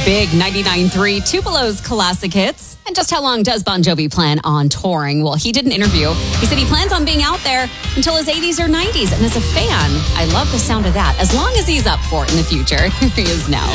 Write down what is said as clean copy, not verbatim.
Big 99.3 Tupelo's classic hits. And just how long does Bon Jovi plan on touring? Well, he did an interview. He said he plans on being out there until his 80s or 90s. And as a fan, I love the sound of that, as long as he's up for it in the future. Here he is now.